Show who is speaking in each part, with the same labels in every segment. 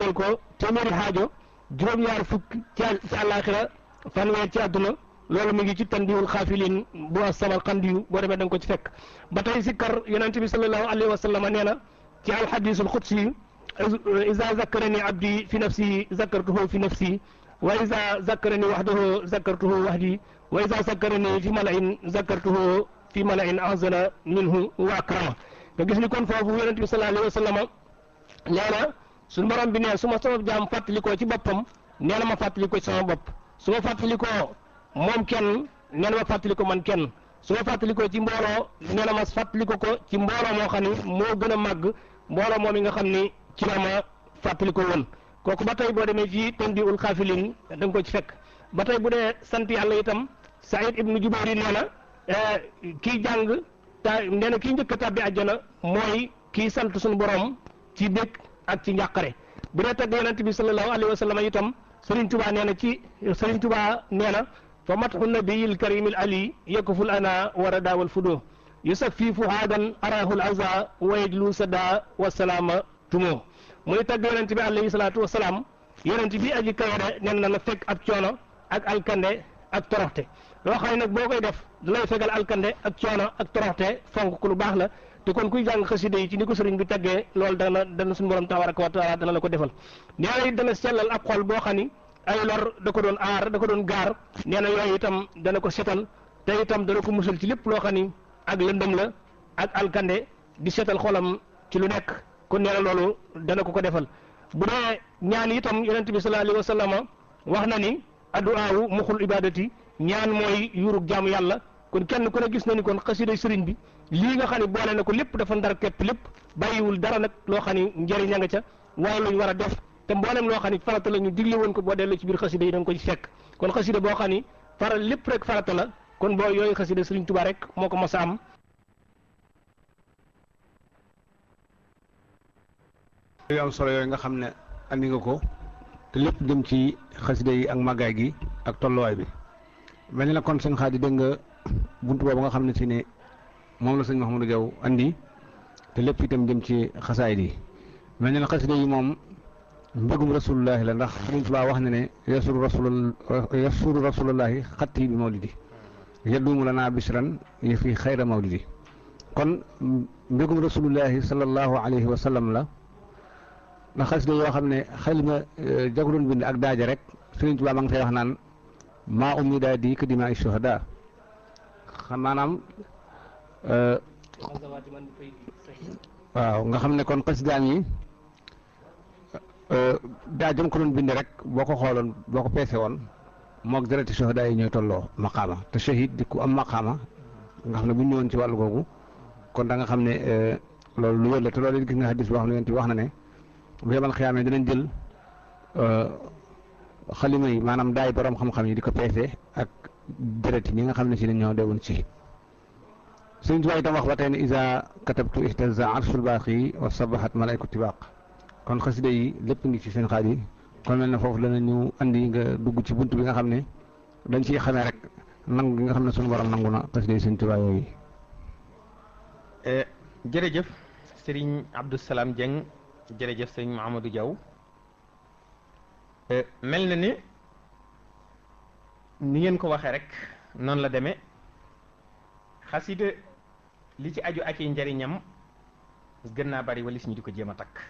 Speaker 1: fajalal ko téeméeri xaajo juróom-ñaar fukk ci àllaaxira fanweer ci àdduna loolu mi ngi ci tanbihul xaafilin bu as-Samarqandi boo demee da nga ko ci fekk ba tey sikkar yonent bi sallallahu alayhi wa sallam nee na ci alxadisul xudsi iza zakarani abdi fi nafsi zakartuhu fi nafsi wa iza zakarani wahdahu zakartuhu wahdi wa iza zakarani fi mala'in zakartuhu fi mala'in ahzana minhu wa akrama nga gis ni kon foofu yonent bi sallallahu alayhi wa sallam nee na suñu borom bi ne su ma sama jaam fàttalikoo ci boppam nee na ma fàttalikoo ci sama bopp su ma fàttalikoo moom kenn nee na ma fàttaliko man kenn su ma fàttalikoo ci mbooloo nee na ma fàttaliko ko ci mbooloo moo xam ni moo gën a màgg mbooloo moom yi nga xam ni ci la ma fàttaliko woon kooku ba tey boo demee ci tanbihul xaafilin da nga ko ci fekk ba tey bu dee sant yàlla itam Saïd ibnu Jubayr nee na kii jàng nee na kii njëkk a tàbbi àjjana mooy kii sant suñu borom ci bég ak ci njàqare bu dee tagg yonent bi sallallahu alayhi wa sallam itam Serigne Touba nee na Serigne Touba nee na fa matxu nabiyil karimil ali yakuful ana war daawal fudo yusaffi fuhaadan arahul aza wa yajlu sada wa salaama tumo muy tagg yonent bi alayhi salaatu wa salaam yonent bi aji kawere nee na fekk ab coono ak alkande ak toroxte loo xam ne nag boo koy def da lay fegal alkande ak coono ak toroxte fonk ku lu baax la te kon kuy jàng xasida yi ci ni ko sëriñ bi taggee loolu dana suñu borom tabaraka wa taala dana la ko defal nee na it dana sellal ab xol boo xam ni ay lor da ko doon aar da ko doon gaar nee na yooyu itam dana ko setal te itam dana ko musal ci lépp loo xam ni ak lëndëm la ak alkande di setal xolam ci lu nekk kon nee na loolu dana ko defal bu dee ñaan itam yonent bi sallallahu alayhi wa sallam wax na ni addu'aawu muxul ibadati ñaan mooy yurug jaamu yàlla kon kenn ku ne gis na ni kon xasida sëriñ bi lii nga xam ne boole na ko lépp dafa ndar képp lépp bàyyiwul dara nag loo xam ni njëriñ a nga ca waaye luñ war a def te mboolem loo xam ni farata la ñu digle woon ko boo delloo ci biir xasida yi da nga ko ci fekk kon xasida boo xam ni faral lépp rek farata la kon boo yooyu xasida sëriñ Tuubaa rek moo ko mos a am.
Speaker 2: yu am solo yooyu nga xam ne andi nga ko te lépp jëm ci xasida yi ak màggaay gi ak tolluwaay bi mel ni la kon sëñ Xaadi dégg nga buntu boobu nga xam ne si ne moom la sëñ Mouhamadou Diaw andi te lépp itam jëm ci xasaayid yi mel ni la xasida yi moom mbégum rasulullahi la ndax Sëriñ Tuubaa wax na ne yasuru rasulullahi xatti bi mawlidi yadumu lana bisran yi fi xayra mawlidi kon mbégum rasulullahi sallallahu alayhi wa sallam la ndax xasida yoo xam ne xel ma jaguloon bind ak daaja rek Sëriñ Tuubaa ma ngi fay wax naan maa ummi daa di kadima ay shuhada xam maanaam waaw nga xam ne kon xasidaan yi daa jëm ko doon bind rek boo ko xooloon boo ko peese woon moog dereti shuhada yi ñooy tolloo maqaama te shahid di ku am maqaama nga xam ne bu ñu ñëwoon ci wàllu googu kon da nga xam ne loolu lu wér la te loolu gis nga hadis boo xam ne yonent bi wax na ne bu yemal xiyaamee dinañ jël xalima yi maanaam daay borom xam-xam yi di ko peese ak deret yi ñi nga xam ne si ne ñoo deewoon ci Sëriñ Tuubaa itam wax ba tey ne isa katabtu ihtaza arsul baaqi wa sabahat malaayku tibaq kon xasida yi lépp ngi ci seen xaaj yi kon mel na foofu danañu andi nga dugg ci bunt bi nga xam ne dañ ciy xamee rek nangu gi nga xam ne suñu borom nangu na xasida yi Sëriñ Tuubaa yooyu.
Speaker 3: jërëjëf Sëriñ Abdou Salam Dieng jërëjëf Sëriñ Mouhamadou Diaw mel na ni ngeen ko waxee rek noonu la demee xasida li ci aju ak i njariñam gën naa bari walis ñu di ko jéem a takk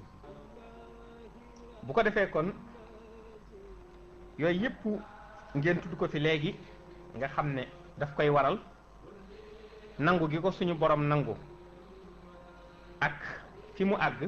Speaker 3: bu ko defee kon yooyu yëpp ngeen tudd ko fi léegi nga xam ne daf koy waral nangu gi ko suñu borom nangu ak fi mu àgg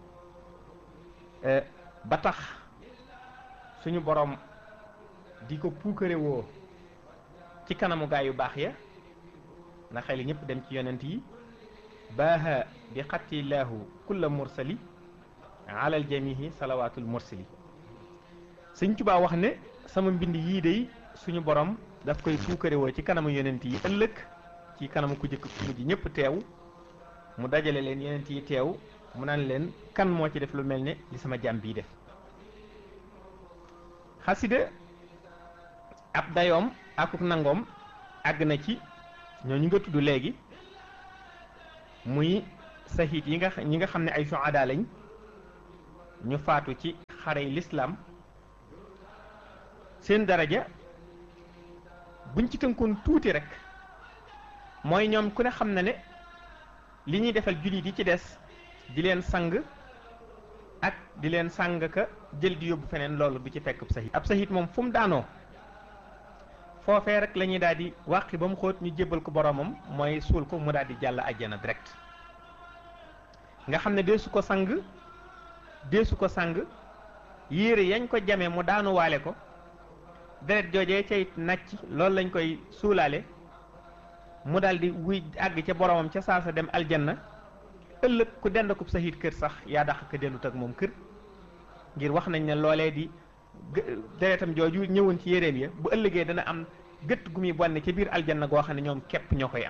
Speaker 3: ba tax suñu borom di ko puukare woo ci kanamu gaa yu baax ya na xel ñëpp dem ci yonent yi baaha bi xattilaahu kulla mursali alal jamihi salawaatul mursali Sëñ Tuubaa wax ne sama mbind yii day suñu borom daf koy puukare woo ci kanamu yonent yi ëllëg ci kanamu ku jëkk ku mujj ñëpp teew mu dajale leen yonent yi teew mu naan leen kan moo ci def lu mel ne li sama jàmm bii def xasida ab dayoom akuk nangoom àgg na ci ñooñu nga tudd léegi muy sahit yi ñi nga xam ne ay suada lañ ñu faatu ci xare yi lislaam seen daraja buñ ci tënkoon tuuti rek mooy ñoom ku ne xam na ne li ñuy defal jullit yi ci des di leen sang ak di leen sang ka jël di yóbbu feneen loolu du ci fekk ab sahid moom fu mu daanoo foofee rek la ñuy daal di wàqi ba mu xóot ñu jébbal ko boromam mooy suul ko mu daal di jàll àjjana direct nga xam ne deesu ko sang yére yañ ko jame mu daanu waale ko deret joojee cay nàcc loolu lañ koy suulaale mu daal di wuy àgg ca boromam ca saasa dem aljanna ëllëg ku dend ko sahid kër sax yaa dàq ko dellut ak moom kër ngir wax nañ ne loolee di deretam jooju ñëwoon ci yéreem ya bu ëllëgee dana am gëtt gu muy bonne ca biir aljanna goo xam ne ñoom képp ñoo koy am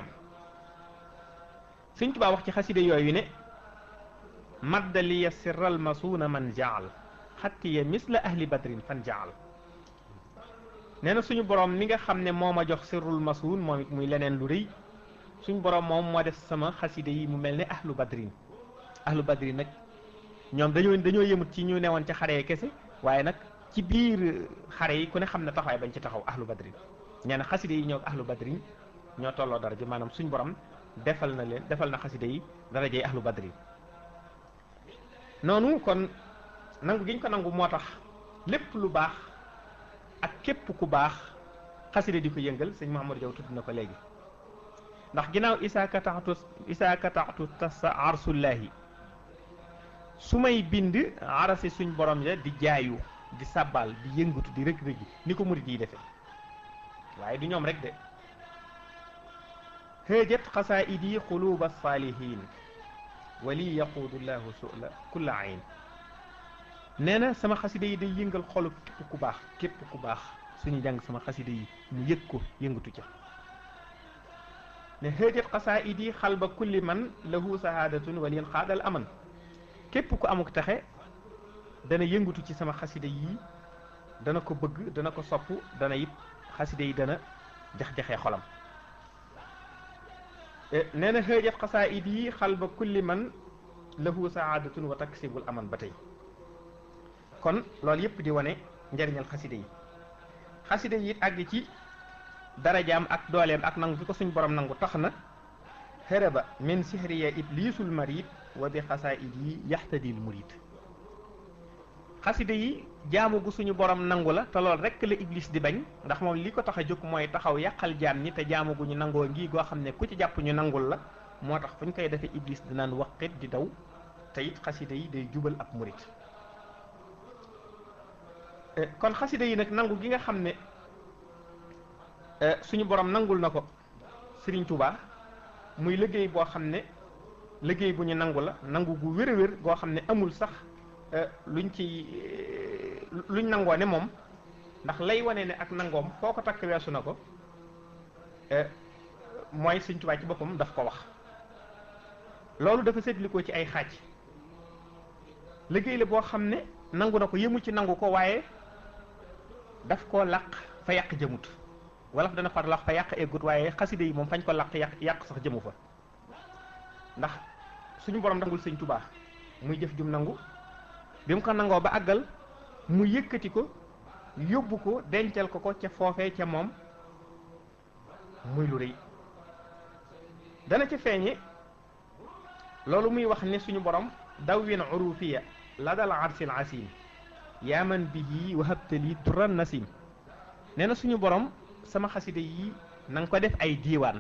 Speaker 3: Sëñ Tuubaa wax ci xaside yooyu ne madda liya sirral masuuna man jaal xattiya misla ahli badrin fan jaal nee na suñu borom mi nga xam ne moo ma jox sirrul masuun moom it muy leneen lu rëy suñu borom moom moo def sama xaside yi mu mel ne ahlu badrin nag ñoom dañoo yëmut ci ñu newoon ca xare kese waaye nag ci biir xare yi ku ne xam ne taxawaay bañ ci taxaw ahlu badrin nee na xaside yi ñoo ahlu badrin ñoo tolloo daraja maanaam suñu borom defal na xaside yi darajay ahlu badrin noonu kon nangu giñ ko nangu moo tax lépp lu baax ak képp ku baax xaside di ko yëngal sëñ Mouhamadou Diaw tudd na ko léegi ndax ginnaaw isaa kataxtu tasa arsullahi su may bind arasi suñ borom ya di jaayu di sàbbal di yëngatu di rëg-rëgi ni ko murid yi defee waaye du ñoom rek de hëjat xasaidi xuluba saalihin wali yaquudullahu sula kulla ayn nee na sama xaside yi day yëngal xolu képp ku baax suñu jàng sama xaside yi mu yëg ko yëngatu ca ne hëjat xasaidi xalba kulli man lahu sahadatun walin xaadal aman képp ku amuk taxe dana yëngatu ci sama xaside yi dana ko bëgg dana ko sopp dana it xaside yi dana jax-jaxee xolam nee na hëjat xasaid yi xalba kulli man lahu saadatun wa taksibul aman ba tey kon loolu yépp di wane njariñal xaside yi it àgg ci darajaam ak dooleem ak nangu fi ko suñ borom nangu tax na xërëba min sihriya iblisul marid wa bi xasaid yi yaxtadil murid xaside yi jaamu gu suñu borom nangu la te lool rekk la iblis di bañ ndax moom li ko tax a jóg mooy taxaw yàqal jaam ñi te jaamu gu ñu nangoo ngi goo xam ne ku ci jàpp ñu nangul la moo tax fu ñu koy defee iblis dinaan waqit di daw te it xaside yi day jubal ab murid kon xaside yi nag nangu gi nga xam ne suñu borom nangul na ko Sëriñ Tuubaa muy liggéey boo xam ne liggéey bu ñu nangu la nangu gu wér a wér goo xam ne amul sax luñ nangoo ne moom ndax lay wane ne ak nangoom foo ko takk weesu na ko mooy Sëriñ Tuubaa ci boppam daf ko wax loolu dafa seetlikoo ci ay xaaj liggéey la boo xam ne nangu na ko yëmul ci nangu ko waaye daf koo làq fa yàq jëmut wala dana far làq fa yàq eggut waaye xaside yi moom fañ ko làq yàq sax jëmu fa ndax suñu borom nangul Sëriñ Tuubaa muy jëf jum nangu bi mu ko nangoo ba àggal mu yëkkati ko yóbbu ko dencal ko ca foofee ca moom muy lu rëy dana ca feeñe loolu muy wax ne suñu borom dawwin urufiya la dal arsil asim yaa man bihi wahabtali duran nasim nee na suñu borom sama xaside yi na nga ko def ay diiwaan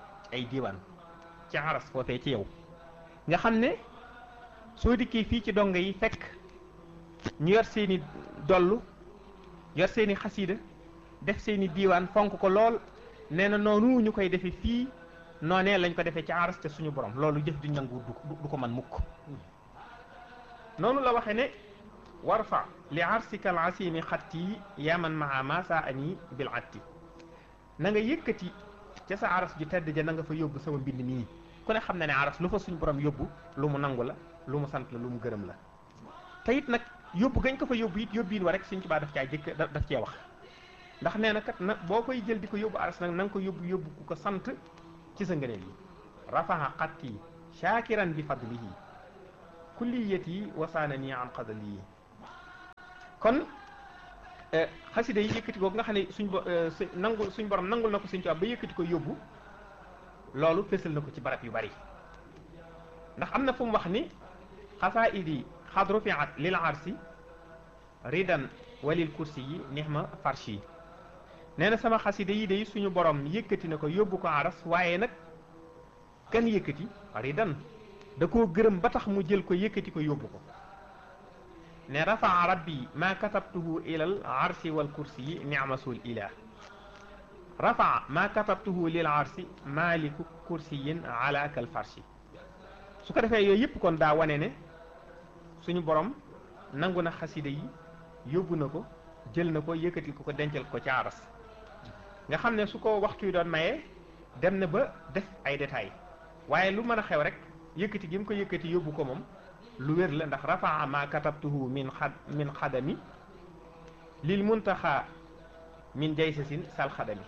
Speaker 3: ci aras foofee ci yow nga xam ne soo dikkee fii ci donga yi fekk ñu yor seeni dollu yor seeni xasida def seeni diiwaan fonk ko lool nee na noonu ñu koy defee fii noonee lañ ko defee ci aras te suñu borom loolu jëf di nangu du ko man mukk noonu la waxe ne warfa li arsika al asimi xatti yaa man maa masa ani bil atti na nga yëkkati ca sa aras ju tedd ja na nga fa yóbbu sama mbind mii ku ne xam na ne aras lu fa suñu borom yóbbu lu mu nangu la lu mu sant la lu mu gërëm la te it nag yóbbu gañ ko fa yóbbu it yóbbiin wa rek Sëriñ Tuubaa daf cee wax ndax nee na kat na boo koy jël di ko yóbbu aras nag na nga ko yóbbu ku ko sant ci sa ngëneel yi rafaha xatti shakiran bi fadlihi kulliyati wasaana nii an qadali yi kon xasida yi yëkkati ko nga xam ne suñ borom nangul na ko Sëñ Tuubaa ba yëkkati ko yóbbu loolu fésal na ko ci barab yu bari ndax am na fu mu wax ni xasaidi xad rufiat lil arsi ridan walil kursi yi nixma farshi nee na sama xasida yi de suñu borom yëkkati na ko yóbbu ko aras waaye nag kan yëkkati ridan da koo gërëm ba tax mu jël ko yëkkati ko yóbbu ko ne rafaa rabbi ma katabtuhu ilal arsi wal kursi yi ni'masul ilah rafaa ma katabtuhu lil arsi maliku kursiyin ala kal farshi su ko defee yooyu yëpp kon daa wane ne suñu borom nangu na xasida yi yóbbu na ko jël na ko yëkkati ko dencal ko ci aras nga xam ne su ko waxtu yi doon maye dem na ba def ay détails waaye lu mën a xew rek yëkkati gi mu ko yëkkati yóbbu ko moom lu wér la ndax rafaa ma katabtuhu min xadami lil muntaxa min jaysasin sal xadami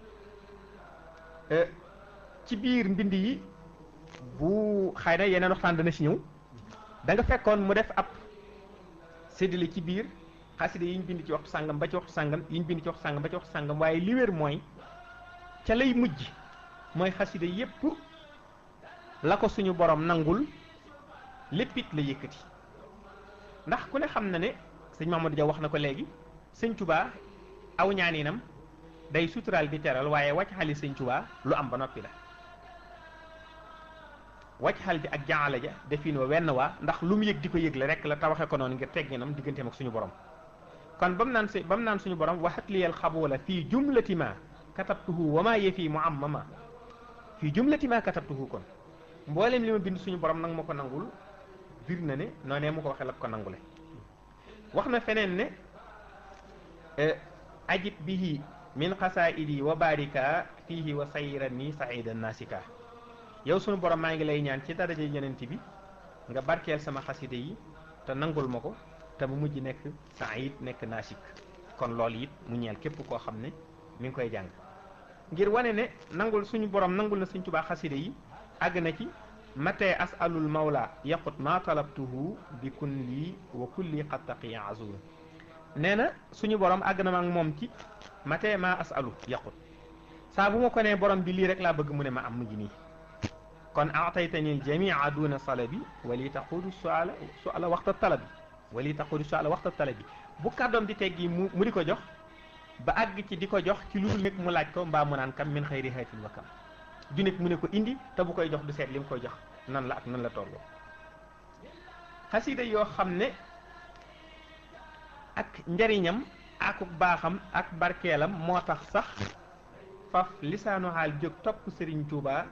Speaker 3: ci biir mbind yi bu xëy na yeneen waxtaan dana ci ñëw da nga fekkoon mu def ab séddale ci biir xasida yi ñu bind ci waxtu sàngam ba ci waxtu sàngam yi ñu bind ci waxtu sàngam ba ci waxtu sàngam waaye li wér mooy ca lay mujj mooy xasida yépp la ko suñu borom nangul léppit la yëkkati ndax ku ne xam na ne sëñ Mamadou Dia wax na ko léegi sëñ Tuubaa aw ñaaninam day suturaal di teral waaye wàcc xali sëñ Tuubaa lu am ba noppi la wàcc xal ji ak jaala ja defin wa wenn waa ndax lu mu yëg di ko yëgle rek la tawaxe ko noonu ngir tegginam digganteem ak suñu borom kon ba mu naan suñu borom waxat liyal xabula fii jumlati ma katabtuhu wa maa yefi mu am ma fii jumlati ma katabtuhu kon mboolem li ma bind suñu borom nag ma ko nangul bir na ne noonee mu ko waxee la ko nangule wax na feneen ne ajib bihi min xasaidi wa barika fihi wa sayran ni saidan nasika yow suñu borom maa ngi lay ñaan ci daraja yonent bi nga barkeel sama xaside yi te nangul ma ko te mu mujj nekk said nekk nasik kon loolu it mu ñeel képp koo xam ne mi ngi koy jàng ngir wane ne nangul suñu borom nangul na Sëñ Tuubaa xaside yi àgg na ci matee asalul mawla yaqut ma talabtuhu bi kun lii wa kulli qad taqiya azur nee na suñu borom àgg na ma ak moom ci matee ma asalu yaqut saa bu ma ko nee borom bi lii rek laa bëgg mu ne ma am mu ngi nii kon aataytani jamia duna salabi wali taqudu suala waxta talabi wali taqudu suala waxta talabi bu kàddoom di teggi mu di ko jox ba àgg ci di ko jox ci lu dul nekk mu laaj ko mbaa mu naan kam min xayri haatin wa kam du nekk mu ne ko indi te bu koy jox du seet li mu koy jox nan la ak nan la tolloo xasida yoo xam ne ak njariñam ak baaxam ak barkeelam moo tax sax faf lisaanu xaal jóg topp Sëriñ Tuubaa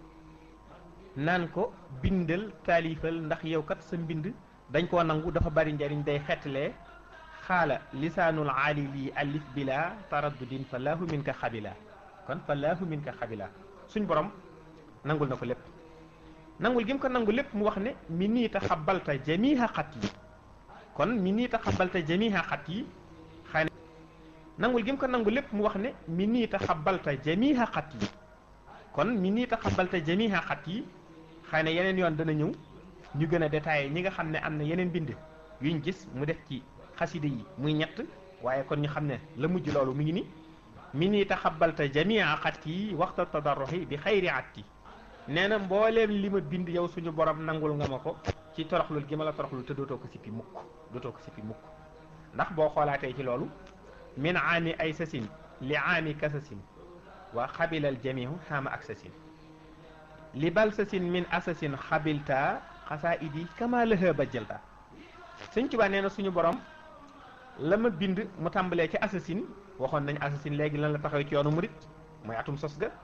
Speaker 3: naan ko bindal taalifal ndax yow kat sa mbind dañ koo nangu dafa bari njariñ day xeetlee xaala lisaanul aali lii alif bila taraddudin fa laahu min ka xabila kon fa laahu min ka xabila suñ borom nangul na ko lépp nangul gi mu ko nangu lépp mu wax ne mi nii ta xabalta jamiha xat yi kon mi nii ta xabalta jamiha xat yi xëy na nangul gi mu ko nangu lépp mu wax ne mi nii ta xabalta jamiha xat yi kon mi nii ta xabalta jamiha xat yi xëy na yeneen yoon dana ñëw ñu gën a détaillé ñi nga xam ne am na yeneen bind yuñ gis mu def ci xaside yi muy ñett waaye kon ñu xam ne la mujj loolu mu ngi ni mi nii taxabalta jamia xat yi waxta tadarruhi bi xayri atti nee na mbooleem li ma bind yow suñu borom nangul nga ma ko ci toroxlul gi ma la toroxlul te dootoo ko sippi mukk ndax boo xoolaatee ci loolu min aami ay sasin li aami kasasin wa xabilal jamihu xaama ak sasin li bal sasin min asasin xabilta xasaa idi kama lëha ba jëlta Sëñ Tuubaa nee na suñu borom la ma bind mu tàmbalee ci assasine waxoon nañu assasine léegi lan la taxaw ci yoonu murit mooy atum sos ga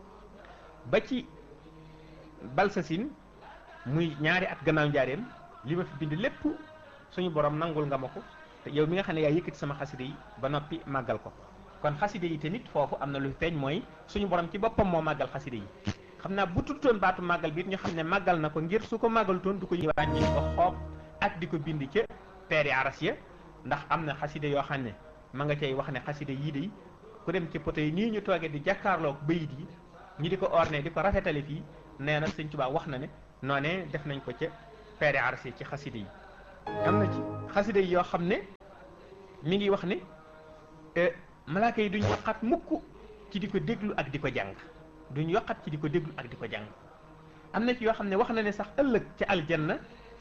Speaker 3: ba ci balsasine muy ñaari at gannaaw njaareem li ma fi bind lépp suñu borom nangul nga ma ko te yow mi nga xam ne yaa yëkkati sama xaside yi ba noppi màggal ko kon xaside yi te nit foofu am na lu feeñ mooy suñu borom ci boppam moo màggal xaside yi xam naa bu tuddoon baatu màggal bi it ñu xam ne màggal na ko ngir su ko màggalutoon du ko wàññi ko xoob ak di ko bind ca peeri aras ya ndax am na xaside yoo xam ne ma nga cay wax ne xaside yii de ku dem ci poto yi nii ñu toogee di jàkkaarloog bayit yi ñu di ko orné di ko rafetale fii nee na Sëñ Tuubaa wax na ne noonee def nañ ko ca peeri aras ya ci xaside yi am na ci xaside yi yoo xam ne mi ngi wax ne malaaka yi duñ yokkat mukk ci di ko déglu ak di ko jàng duñ yokkat ci di ko déglu ak di ko jàng am na ci yoo xam ne wax na ne sax ëllëg ci aljanna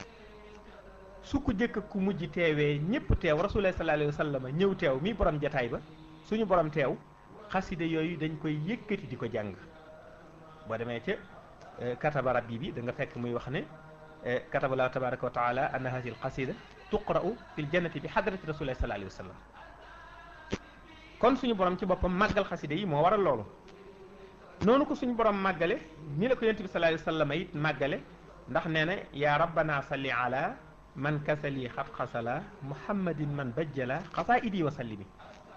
Speaker 3: su ko jëkk ku mujj teewee ñëpp teew rasulullah sallallahu alayhi wa sallam ñëw teew mi borom jataay ba suñu borom teew xasida yooyu dañ koy yëkkati di ko jàng boo demee ca kataba rabbi bi da nga fekk muy wax ne kataba llahu tabaraka wa taala anna hadihi al qasida tuqra'u fil jannati bi hadrati rasulillah sallallahu alayhi wa sallam kon suñu borom ci boppam màggal xasida yi moo waral loolu noonu ko suñu borom màggale ni la ko yonent bi sallallahu alayhi wa sallam it màggale ndax nee na yaa rabbana salli ala man kasali xat xasala muhammadin man bajjala xasaidi wa sallimi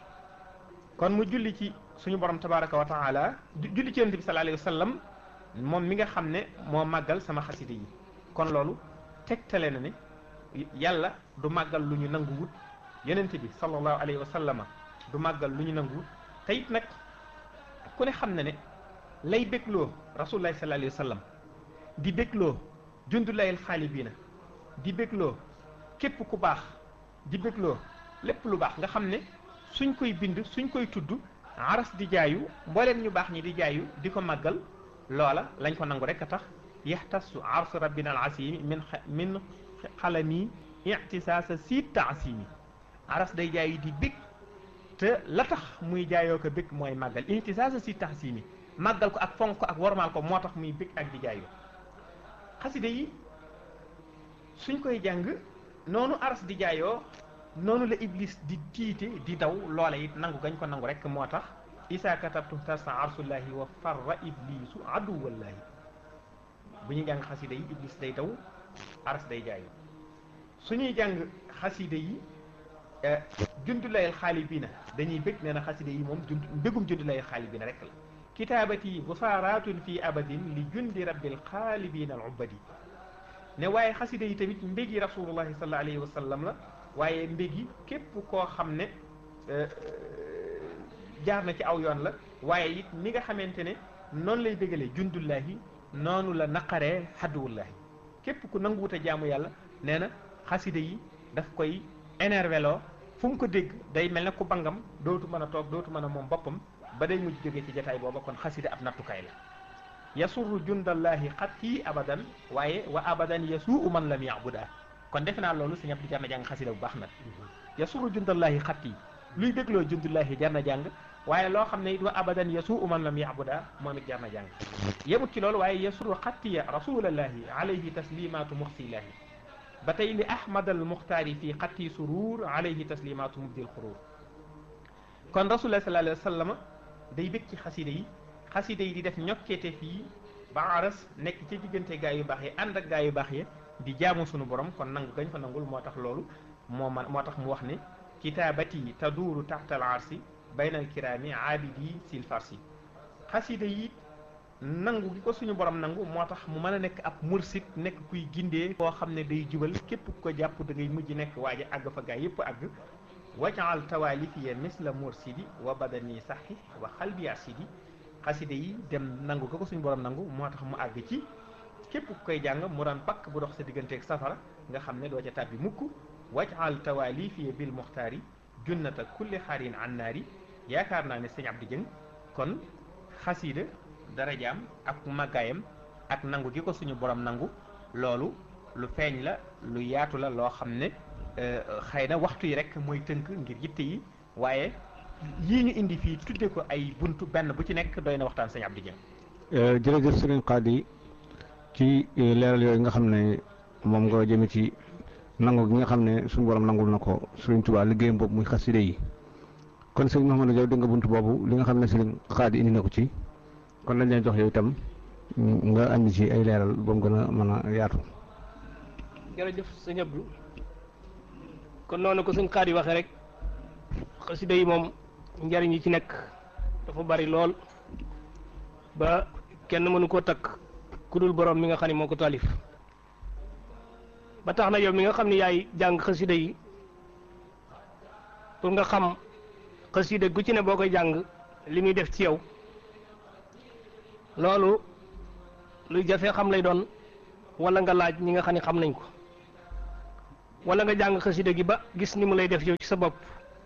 Speaker 3: kon mu julli ci suñu borom tabaraka wa taala julli ci yonent bi sallallahu alayhi wa sallam moom mi nga xam ne moo màggal sama xasida yi kon loolu tegtale na ne yàlla du màggal lu ñu nanguwut yonent bi sallallahu alayhi wa sallama du màggal lu ñu nanguwut te it nag ku ne xam na ne lay bégloo rasulullahi sallallahu alayhi wa sallam di bégloo jundulayil xaalibiina di bégloo képp ku baax di bégloo lépp lu baax nga xam ne suñ koy bind suñ koy tudd aras di jaayu mbooleem ñu baax ñi di jaayu di ko màggal loola lañ ko nangu rek a tax yaxtasu arsu rabbina al asimi min xalami ictisaasa si taasimi aras day jaayu di bég te la tax muy jaayoo ko bég mooy màggal ictisaasa si taasimi màggal ko ak fonk ko ak wormaal ko moo tax muy bég ak di jaayu xasida yi suñ koy jàng noonu aras di jaayoo noonu la iblis di tiite di daw loola it nangu gañ ko nangu rek moo tax isa katabtu tarsa arsullahi wa farra iblisu aduwallahi bu ñuy jàng xasida yi iblis day daw aras day jaayoo suñuy jàng xasida yi jundulayel xaalibiina dañuy bég nee na xasida yi moom mbégum jundulayel xaalibiina rek la kitaabati busaaratun fi abadin li jundi rabbil xaalibiina al ubadi ne waaye xasida yi tamit mbégi rasulullahi sallallahu alayhi wa sallam la waaye mbégi képp koo xam ne jaar na ci aw yoon la waaye it ni nga xamante ne noonu lay bégalee jundullahi noonu la naqaree xadduwullahi képp ku nanguwut a jaamu yàlla nee na xasida yi daf koy énervé loo fu mu ko dégg day mel ne ku bangam dootu mën a toog dootu mën a moom boppam ba day mujj jógee ci jataay booba kon xasida ab nattukaay la yasurru jundallahi xatti abadan waaye wa abadan yasuu man lam yabuda kon defe naa loolu sëñ Abdou jar na jàng xasida bu baax nag yasurru jundallahi xatti luy dégloo jundallahi jar na jàng waaye loo xam ne it wa abadan yasuu man lam yabuda moom it jar na jàng yemut ci loolu waaye yasurru xattiya rasulallahi alayhi taslimatu muxsilahi ba tey li ahmad al muxtaari fii xatti surur alayhi taslimatu mubdil xurur kon rasulullah sallallahu alayhi wa sallam day bég ci xasida yi di def ñokkeete fii ba aras nekk ci diggante gaa yu baax yi ànd ak gaa yu baax yi di jaamu sunu borom kon nangu gañ fa nangul moo tax loolu moo tax mu wax ne kitaabati taduuru taxta al arsi bayna al kiraami aabidi sil farsi xasida yi nangu gi ko suñu borom nangu moo tax mu mën a nekk ab mursid nekk kuy gindee koo xam ne day jubal képp ku ko jàpp da ngay mujj nekk waaja àgg fa gaa yépp àgg wajaal tawaalifiya misla mursidi wa badani saxi wa xalbi arsidi xasida yi dem nangu ko suñu borom nangu moo tax mu àgg ci képp ku koy jàng mu daan pakk bu dox sa digganteeg safara nga xam ne doo ca tàbbi mukk wajaal tawaalifiya bil muxtaari junnata kulli xaarin an naari yaakaar naa ne sëñ Abdou Dieng kon xasida darajaam ak màggaayam ak nangu gi ko suñu borom nangu loolu lu feeñ la lu yaatu la loo xam ne xëy na waxtu yi rek mooy tënk ngir yitte yi waaye yii ñu indi fii tudde ko ay buntu benn bu ci nekk doy na waxtaan sëñ Abdou Dieng.
Speaker 2: jërëjëf sëriñ Xaadi ci leeral yooyu nga xam ne moom nga jëme ci nangu gi nga xam ne suñu borom nangul na ko sëriñ Tuubaa liggéeyam boobu muy xaside yi kon sëriñ Mouhamadou Diaw dégg nga buntu boobu li nga xam ne sëriñ Xaadi indi na ko ci kon lañ leen jox yow itam nga andi ci ay leeral ba mu gën a mën a yaatu.
Speaker 1: jërëjëf sëñ Abdou kon noonu ko sëñ Xaadi waxee rek xasida yi moom njariñ yi ci nekk dafa bari lool ba kenn mënu koo takk ku dul borom mi nga xam ne moo ko taalif ba tax na yow mi nga xam ne yaay jàng xasida yi pour nga xam xasida gu ci ne boo koy jàng li muy def ci yow loolu luy jafe xam lay doon wala nga laaj ñi nga xam ne xam nañ ko wala nga jàng xasida gi ba gis ni mu lay def yow ci sa bopp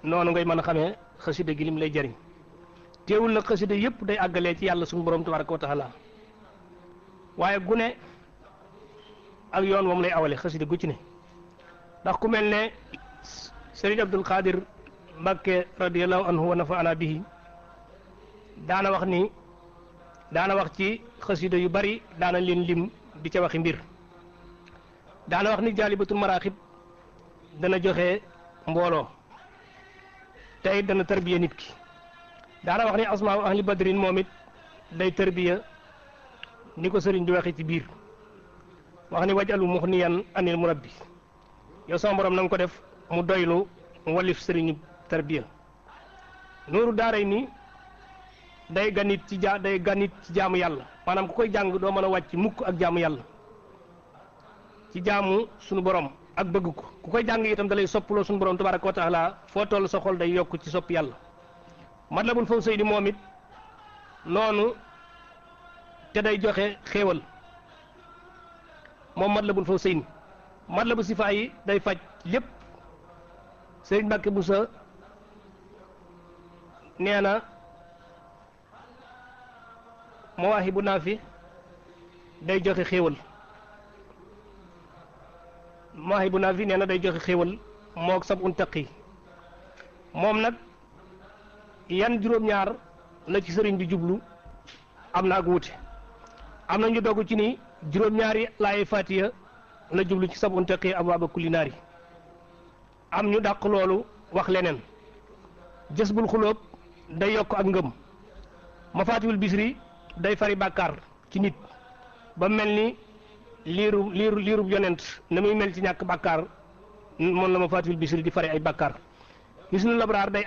Speaker 1: noonu ngay mën a xamee xasida gi lim lay jëriñ teewul nag xasida yëpp day àggalee ci yàlla suñu borom tabaraka wa taala waaye gune ak yoon moom lay awale xasida gu ci ne ndax ku mel ne Sëriñ Abdul Xaadir Mbàkke radiyallahu anhu wa nafaana bihi daana wax ci xasida yu bari daana leen lim di ca waxi mbir daana wax ni jaalibatul maraaxib dana joxe mbooloo tey dana tarbiya nit ki daana wax ni asmaa ahli badrin moom it day tarbiya ni ko sëriñ bi waxee ci biir wax ni wajalu muxniyan anil murabbi yow sama borom na nga ko def mu doylu walif sëriñu tarbiya nuuru daaray ni day ganit ci jaamu yàlla maanaam ku koy jàng doo mën a wàcc mukk ak jaamu yàlla ci jaamu sunu borom ak bëgg ko ku koy jàng itam da lay soppaloo sunu borom tabaraka wa taala foo toll sa xol day yokk ci sopp yàlla Matlabul Fawzayni moom it noonu te day joxe xéewal moom Matlabul Fawzayni Matlabu Sifaa yi day faj lépp Sëriñ Mbàkke Buso nee na Mawaahibu Naafi day joxe xéewal Mawaahibu Naafi nee na day joxe xéewal moog sab un taqi moom nag yan juróom-ñaar la ci sëriñ bi jublu am na ak wuute am na ñu dogg ci ni juróom-ñaari laay Faatiha la jublu ci sab un taqi abwaaba kulli naari am ñu dàq loolu wax leneen Jazbul Xuloob day yokk ak ngëm Mafaatihul Bisri day fari bàkkaar ci nit ba mel ni liirub yonent na muy mel ci ñàkk bàkkaar moom la Mafaatihul Bisri di fari ay bàkkaar Hisnul Labraar day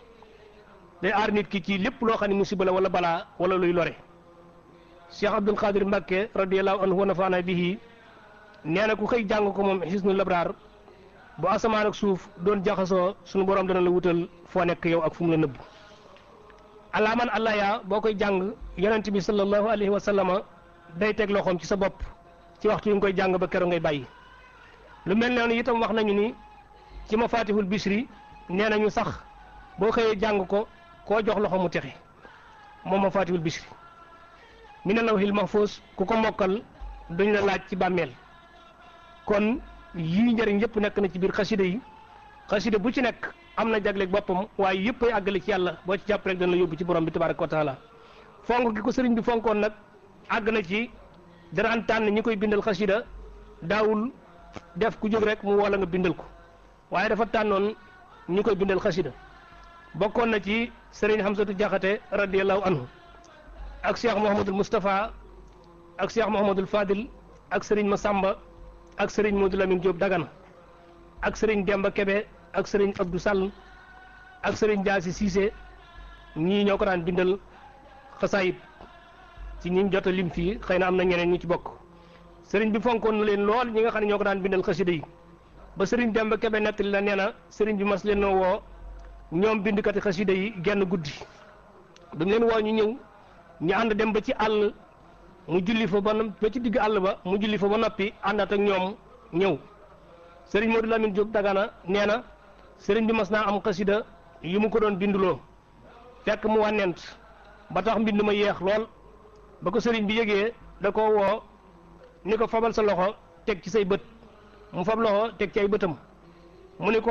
Speaker 1: aar nit ki ci lépp loo xam ne musiba la wala balaa wala luy lore Cheikh Abdul Qadir Mbàkke radiyallahu anhu wa nafaana bihi nee na ku xëy jàng ko moom Hisnul Labraar bu asamaan ak suuf doon jaxasoo sunu borom dana la wutal foo nekk yow ak fu mu la nëbb alaaman allah yaa boo koy jàng yonent bi sallallahu alayhi wa sallama day teg loxoom ci sa bopp ci waxtu yi nga koy jàng ba keroog ngay bàyyi lu mel noonu itam wax nañu ni ci Mafatihul Bichri nee nañu sax boo xëyee jàng ko koo jox loxo mu texe moom Mafatihul Bichri mina lawhil mahfuz ku ko mokkal duñ la laaj ci bàmmeel kon yii njëriñ yëpp nekk na ci biir xasida yi xasida bu ci nekk am na jagleeg boppam waaye yëpp ay àggale ci yàlla boo ci jàpp rek dana la yóbbu ci borom bi tabaraka wa taala fonk gi ko sëriñ bi fonkoon nag àgg na ci daan tànn ñi koy bindal xasida daawul def ku jóg rek mu wala nga bindal ko waaye dafa tànnoon ñi koy bindal xasida bokkoon na ci sëriñ Hamsatu Jaxate radiyallahu anhu ak Cheikh Mouhamadul Moustapha ak Cheikh Mouhamadul Fadil ak sëriñ Masamba ak sëriñ Modou Lamine Diop Dagana ak sëriñ Demba Kebe ak sëriñ Abdou Sall ak sëriñ Jaasi Cissé ñii ñoo ko daan bindal xasaayit ci ñi jot a lim fii xëy na am na ñeneen ñu ci bokk sëriñ bi fonkoon na leen lool ñi nga xam ne ñoo ko daan bindal xasida yi ba sëriñ Demba Kebe nettali la nee na sëriñ bi mas leen noo woo ñoom bindkati xasida yi genn guddi dañ leen woo ñu ñëw ñu ànd dem ba ci àll mu julli fa ba ci digg àll ba mu julli fa ba noppi àndaat ak ñoom ñëw sëriñ Modou Lamine Diop Dagana nee na sëriñ bi mas naa am xasida yu mu ko doon binduloo fekk mu wànnent ba tax mbind ma yeex lool ba ko sëriñ bi yëgee da ko woo ni ko fabal sa loxo teg ci say bët mu fab loxo teg ci ay bëtam mu ni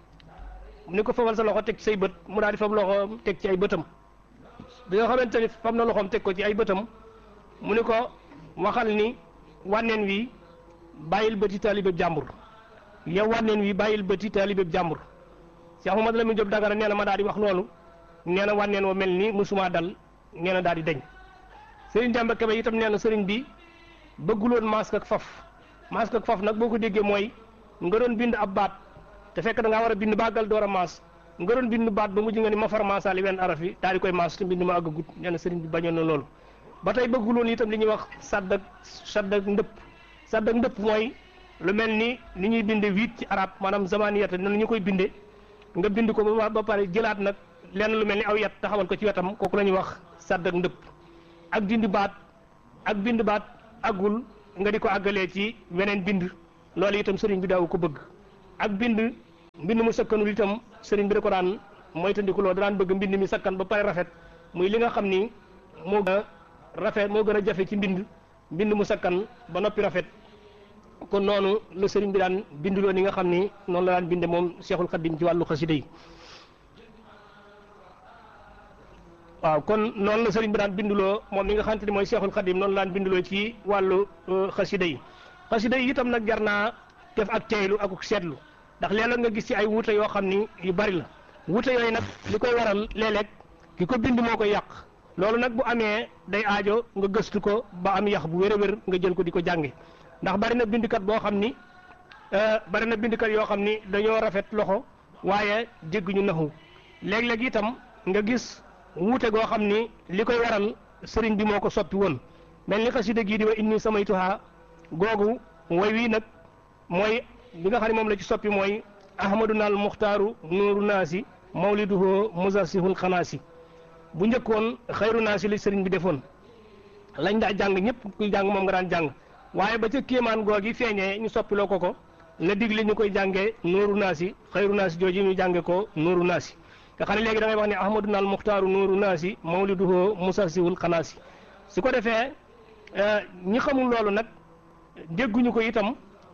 Speaker 1: ko fabal sa loxo teg ci say bët mu daal di fab loxo teg ci ay bëtam bi nga xamante ni fab na loxoom teg ko ci ay bëtam mu ni ko waxal ni wànneen wi bàyyil bëti taalibeb jàmbur yow wànneen wi bàyyil bëti taalibeb jàmbur Cheikh Mouhamadou Lamine Diop Dagana nee na ma daal di wax loolu nee na wànneen wa mel ni musuma dal nee na daal di deñ sëriñ Demba Kebe itam nee na sëriñ bi bëgguloon masque ak faf nag boo ko déggee mooy nga doon bind ab baat te fekk da ngaa war a bind bàggal door a maas nga doon bind baat ba mujj nga ni ma far maasaali wenn araf yi daal di koy maas te mbind ma àggagut nee na sëriñ bi bañoon na loolu ba tey bëgguloon itam li ñuy wax sadd ak ndëpp mooy lu mel ni ñuy binde 8 ci arab maanaam zamaniyata noonu ñu koy binde nga bind ko ba pare jëlaat nag lenn lu mel ni aw yat taxawal ko ci wetam kooku la ñuy wax sadd ak ndëpp ak dindi baat ak bind baat àggul nga di ko àggalee ci weneen bind loolu itam sëriñ bi daaw ko bëgg ak bind mbind mu sakkanul itam sëriñ bi da ko daan moytandikuloo daan bëgg mbind mi sakkan ba pare rafet muy li nga xam ni moo gën a rafet moo gën a jafe ci mbind mu sakkan ba noppi rafet kon noonu la sëriñ bi daan binduloo ni nga xam ni noonu la daan binde moom Cheikhul Khadim ci wàllu xasida yi waaw kon noonu la sëriñ bi daan binduloo moom mi nga xamante ni mooy Cheikhul Khadim noonu la daan binduloo ci wàllu xasida yi itam nag jar naa def ak teeylu ak seetlu ndax léeg-léeg nga gis ci ay wuute yoo xam ni yu bari la wuute yooyu nag li koy waral léeg-léeg ki ko bind moo koy yàq loolu nag bu amee day aajo nga gëstu ko ba am yax bu wér a wér nga jël ko di ko jànge ndax bari na bindkat boo xam ni bari na bindkat yoo xam ni dañoo rafet loxo waaye dégguñu naxu léeg-léeg itam nga gis wuute goo xam ni li koy waral sëriñ bi moo ko soppi woon mel ni xasida gii di wa inni samaytuha googu way wii nag mooy bi nga xam ne moom la ci soppi mooy ahmaduna al muxtaaru nuuru naasi mawliduhu musasihul xanaasi bu njëkkoon xayru naasi li sëriñ bi defoon lañ daa jàng ñëpp kuy jàng moom nga daan jàng waaye ba ca kéemaan googi feeñee ñu soppiloo ko la digle ñu koy jàngee nuuru naasi xayru naasi jooju ñu jànge ko nuuru naasi nga xam ne léegi da ngay wax ne ahmaduna al muxtaaru nuuru naasi mawliduhu musasihul xanaasi su ko defee ñi xamul loolu nag dégguñu ko itam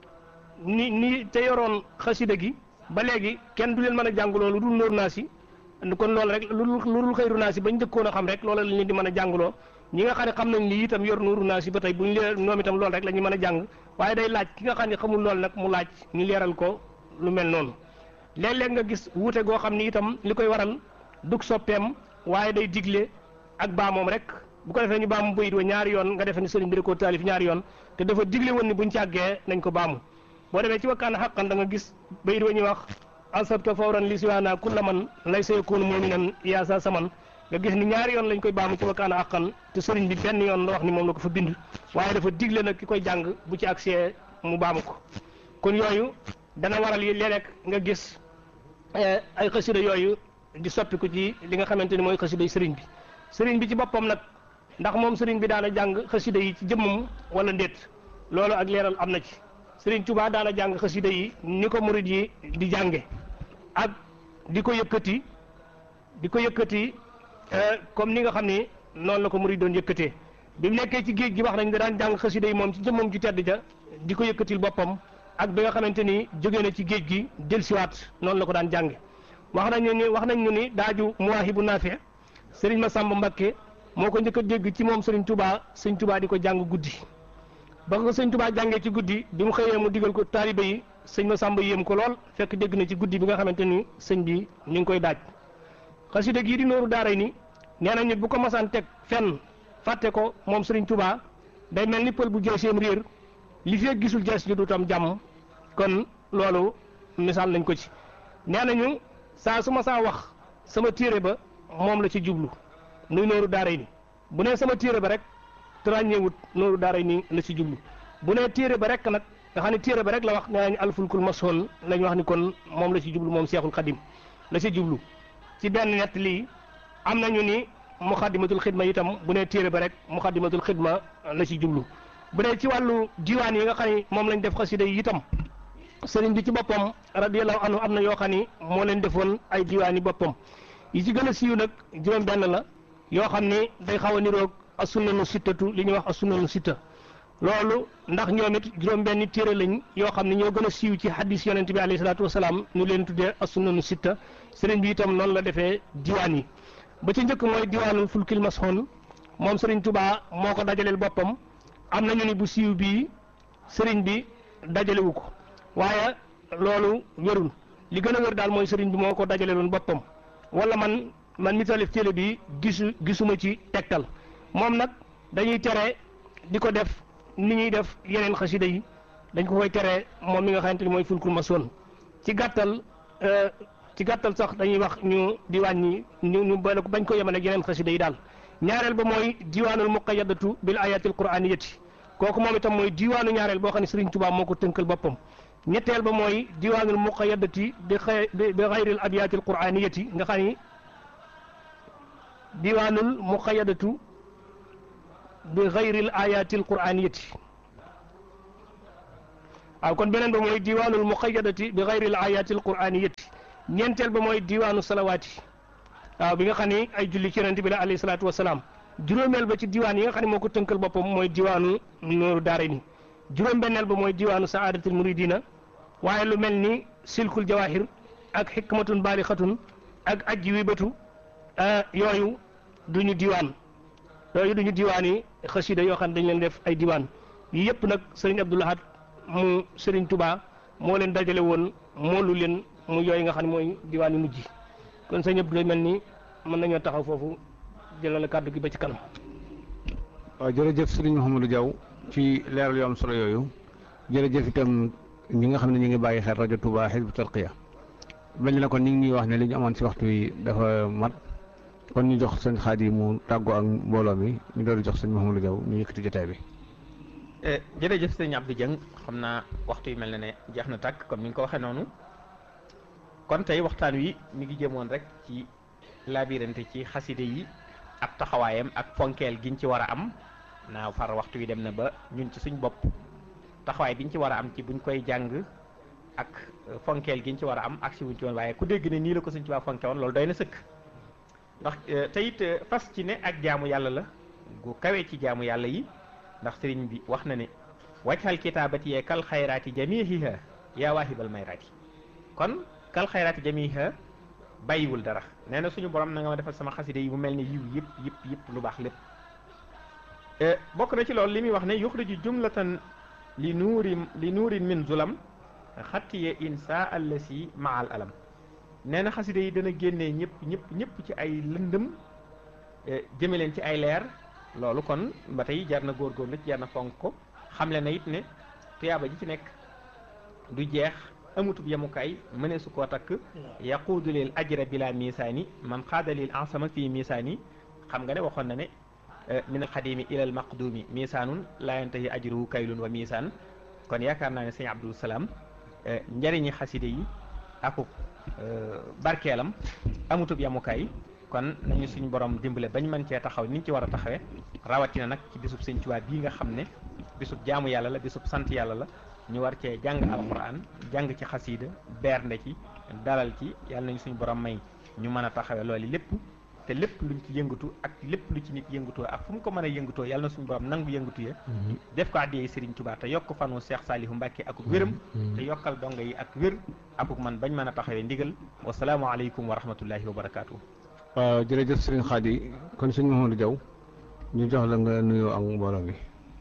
Speaker 1: ni te yoroon xasida gi ba léegi kenn du leen mën a jàng loolu dul nuuru naasi kon loolu rek lu dul xayru naasi bañ njëkkoon a xam rek loolu la leen di mën a jàngloo ñi nga xam ne xam nañ lii itam yor nuuru naasi ba tey bu ñu leen ñoom itam loolu rek la ñu mën a jàng waaye day laaj ki nga xam ne xamul loolu nag mu laaj ñu leeral ko lu mel noonu léeg-léeg nga gis wuute goo xam ni itam li koy waral dug soppeem waaye day digle ak baamoom rek bu ko defee ñu baamu bayit wa ñaari yoon nga defee ni sëriñ bi da koo taalif ñaari yoon te dafa digle woon ni buñ ci àggee nañ ko baamu boo demee ci wakkaan xaqan da nga gis bayit wa ñuy wax ansabta fawran li siwaana kulla man laysa yakunu muminan yaasa saman nga gis ni ñaari yoon lañ koy baamu ci wakkaan xaqan te sëriñ bi benn yoon la wax ni moom la ko fa bind waaye dafa digle nag ki koy jàng bu ci agsee mu baamu ko kon yooyu dana waral yi léeg-léeg nga gis ay xasida yooyu di soppiku ci li nga xamante ni mooy xasida yi sëriñ bi ci boppam nag ndax moom sëriñ bi daana jàng xasida yi ci jëmmam wala ndéet loolu ak leeral am na ci sëriñ Tuubaa daana jàng xasida yi ni ko murid yi di jànge ak di ko yëkkati comme ni nga xam ni noonu la ko murid doon yëkkatee bi mu nekkee ci géej gi wax nañ da daan jàng xasida yi moom ci jëmmam ju tedd ja di ko yëkkatil boppam ak bi nga xamante ni jóge na ci géej gi dellusiwaat noonu la ko daan jànge wax nañ ni daaju Muwaahibu Naafi sëriñ Masamba Mbakke moo ko njëkk a dégg ci moom sëriñ Tuubaa di ko jàng guddi ba ko sëriñ Tuubaa jàngee ci guddi bi mu xëyee mu digal ko taalibe yi sëñ Masamba yéem ko lool fekk dégg na ci guddi bi nga xamante ni sëñ bi ñu ngi koy daaj xasida gii di Nooru Daarayni nee nañu bu ko masaan teg fenn fàtte ko moom sëriñ Tuubaa day mel ni pël bu jeeseem réer li fekk gisul jees ji du tam jàmm kon loolu misaal nañ ko ci nee nañu saa su ma saa wax sama téere ba moom la ci jublu muy Nooru Daarayni bu nee sama téere ba rek te ràññeewut Nooru Daarayni la ci jublu bu nee téere ba rek nag nga xam ne téere ba rek la wax nee nañu alfulkul masoon lañ wax ni kon moom la ci jublu moom Seexul Xadim la ci jublu ci benn nett lii am nañu ni muxaddimatul xidma itam bu nee téere ba rek muxaddimatul xidma la ci jublu bu dee ci wàllu diwaan yi nga xam ne moom lañ def xasida yi itam sëriñ bi ci boppam radiyallahu anhu am na yoo xam ni moo leen defoon ay diwaan yi boppam yi ci gën a siiw nag juróom benn la yoo xam ni day xaw a niroog as-sunnanu sittatu li ñuy wax as-sunnanu sitta loolu ndax ñoom it juróom benni téere lañ yoo xam ne ñoo gën a siiw ci hadis yonent bi alayhi salaatu wasalaam ñu leen tuddee as-sunnanu sitta sëriñ bi itam noonu la defee diwaan yi ba ci njëkk mooy diwaanul fulkil masxoon moom sëriñ Tuubaa moo ko dajaleel boppam am nañu ni bu siiw bii sëriñ bi dajalewu ko waaye loolu wérul li gën a wér daal mooy sëriñ bi moo ko dajaleeloon boppam wala man mi talif téere bi gisuma ci tegtal moom nag dañuy tere di ko def ni ñuy def yeneen xasida yi dañ ko koy tere moom mi nga xamante ni mooy fulkul masoon ci gàttal sax dañuy wax ñu diwaan ñi ñu bañ ko yemale ak yeneen xasida yi daal ñaareel ba mooy diwaanul muqayyadatu bil ayatil quraaniyati kooku moom itam mooy diwaanu ñaareel boo xam ne Sëriñ Tuubaa moo ko tënkal boppam ñetteel ba mooy diwaanul muqayyadati bi xayril abiyaatil quraaniyati nga xam ni diwaanul muqayyadatu bi xayril ayatil quraaniyati waaw kon beneen ba mooy diwaanul muqayyadati bi gayri al ayati al qur'aniyati ñeenteel ba mooy diwaanu salawaati waaw bi nga xam ni ay julli ci yonent bi la alayhi salaatu wasalaam juróomeel ba ci diwaan yi nga xam ne moo ko tënkal boppam mooy diwaanu nooru daarayni juróom-benneel ba mooy diwaanu saadatul muridina waaye lu mel ni silkul jawahir ak xikmatun baalixatun ak ajji wibatu yooyu duñu diwaan yi xasida yoo xam ne dañ leen def ay diwaan yi yëpp nag sëriñ Abdou Lahad mu sëriñ Touba moo leen dajale woon moolu leen mu yooyu nga xam ne mooy diwaan yu mujj kon sëriñ Abdou mel ni mën nañoo taxaw foofu jëlale kàddu gi ba ci kanam.
Speaker 2: waaw jërëjëf sëriñ Mouhamadou Diaw ci leeral yu am solo yooyu jërëjëf itam ñi nga xam ne ñu ngi bàyyi xel rajo Touba Hizbut Tarqiyyah mel ni na kon ñu ngi ñuy wax ne li ñu amoon si waxtu wi dafa mat kon ñu jox sëñ Xaadi mu tàggoo ak mbooloo mi ñu doon jox sëñ Mouhamadou Diaw ñu yëkkati jotaay bi.
Speaker 3: jërëjëf sëñ Abdou Dieng xam naa waxtu yi mel na ne jeex na tàkk comme ni nga ko waxee noonu kon tey waxtaan wi mi ngi jëmoon rek ci labirante ci xaside yi ak taxawaayam ak fonkeel giñ ci war a am naa far waxtu wi dem na ba ñun ci suñ bopp taxawaay biñ ci war a am ci buñ koy jàng ak fonkeel giñ ci war a am ak si wuñ ci woon waaye ku dégg ne nii la ko Sëñ Tuubaa fonke woon loolu doy na sëkk ndax te it fas ci ne ak jaamu yàlla la gu kawee ci jaamu yàlla yi ndax sëriñ bi wax na ne wajhal kitaabati yee kal xayraati jamiiha yaa waahibal mayraati kon kal xayraati jamiiha bàyyiwul dara nee na suñu borom na nga ma defal sama xaside yi mu mel ni yiw yëpp lu baax lépp bokk na ci loolu li muy wax ne yuxriju jumlatan li nuurin min zulam xattiye insa allasi maal alam nee na xaside yi dana génnee ñëpp ci ay lëndëm jëme leen ci ay leer loolu kon ba tey jar na góorgóorlu ci jar na fonk ko xamle na it ne tuyaaba ji ci nekk du jeex amutub yemukaay mënee su koo takk yaquudu lil ajra bila misaani man xaada lil ansama fii misaani xam nga ne waxoon na ne min al xadimi ila al maqdumi misaanun laa yantahi ajruhu kaylun wa misaan kon yaakaar naa ne sëñ Abdou Salaam njëriñi xaside yi akub barkeelam amutub yemukaay kon nañu suñu borom dimbale bañ mën cee taxaw niñ ci war a taxawee rawatina nag ci bisub Sëñ Tuubaa bii nga xam ne bisub jaamu yàlla la bisub sant yàlla la ñu war cee jàng alquran jàng ci xasiida bernde ci dalal ci yàlla nañu suñu borom may ñu mën a taxawee loolu lépp te lépp luñ ci yëngatu ak lépp lu ci nit yëngatoo ak fu mu ko mën a yëngatoo yàlla na suñu borom nangu yëngatu ya def ko addiyee Sëriñ Tuubaa te yokk fanu Cheikh Saliou Mbacke akuk wéram te yokkal donga yi ak wér akuk man bañ mën a taxawee ndigal wasalaamu aleykum wa rahmatullahi wa barakaatu.
Speaker 2: waaw jërëjëf sëriñ Xaadi kon sëñ Mouhamadou Diaw ñu jox la nga nuyoo ak mbooloo mi.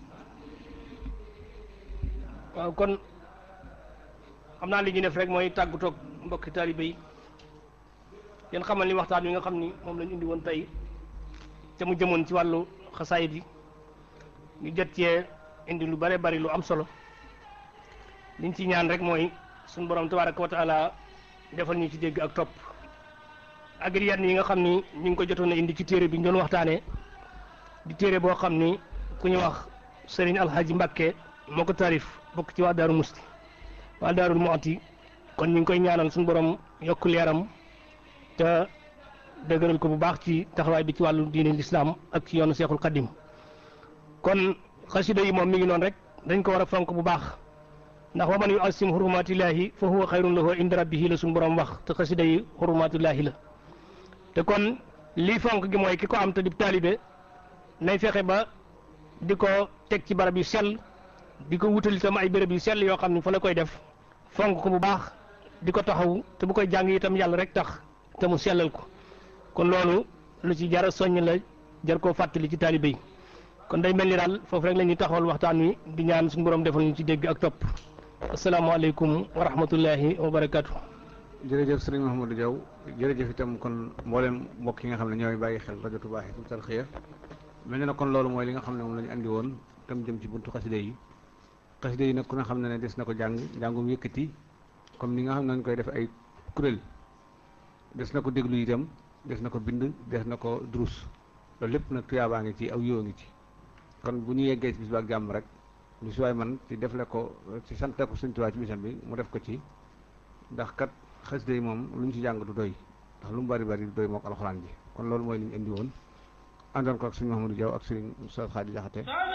Speaker 1: waaw kon xam naa li ñu def rek mooy tàggutoog mbokki taalibe yi yéen xamal ni waxtaan wi nga xam ni moom lañu indi woon tey te mu jëmoon ci wàllu xasaayid yi ñu jot cee indi lu bare bari lu am solo liñ ci ñaan rek mooy suñu borom tabaaraka wa taala defal ñu ci dégg ak topp ak yenn yi nga xam ni ñu ngi ko jotoon a indi ci téere bi ñu doon waxtaanee di téere boo xam ni ku ñu wax Serigne Alhaji Mbacke moo ko taarif bokk ci waa Daaru Musti waa Daarul Muhti kon ñu ngi koy ñaanal suñu borom yokk leeram te dëgëral ko bu baax ci taxawaay bi ci wàllu diine lislaam ak ci yoonu Seexul Xaddim kon xasida yi moom mi ngi noonu rek dañ ko war a fonk bu baax ndax wa man yu asim hurumatillahi fa huwa xayrun lahu inda rabbihi la suñu borom wax te xasida yi hurumatillahi la te kon lii fonk gi mooy ki ko am te di taalibe nay fexe ba di ko teg ci barab yu sell di ko wutal itam ay béréb yu sell yoo xam ne fa la koy def fonk ko bu baax di ko taxaw te bu koy jàng itam yàlla rek tax te mu sellal ko kon loolu lu ci jar a soññ la jar koo fàttali ci taalibe yi kon day mel ni daal foofu rek la ñuy taxawal waxtaan wi di ñaan suñu borom defal ñu ci dégg ak topp asalaamaaleykum wa rahmatullahi wa barakaatu.
Speaker 2: jërëjëf sëriñ Mouhamadou Diaw jërëjëf itam kon mboolem mbokk yi nga xam ne ñooy bàyyi xel rajo Touba Hizbut Tarqiyyah mel na kon loolu mooy li nga xam ne moom la ñu andi woon tam jëm ci buntu xaside yi nag ku ne xam ne des na ko njàngum yëkkati comme ni nga xam ne nañ koy def ay kuréel des na ko déglu itam des na ko bind des na ko durus loolu lépp nag tuyaabaa ngi ci aw yoo ngi ci kon bu ñu yeggee ci bis ba ak jàmm rek lu si waay man ci defle ko ci sant ko Sëñ Tuubaa ci bisam bi mu def ko ci ndax kat xasida yi moom lu ñu ci jàng du doy ndax lu mu bari bari du doy mook alxuraan ji kon loolu mooy li ñu indi woon àndoon ko ak sëñ Mouhamadou Diaw ak sëriñ Oustaz Khady Diakhaté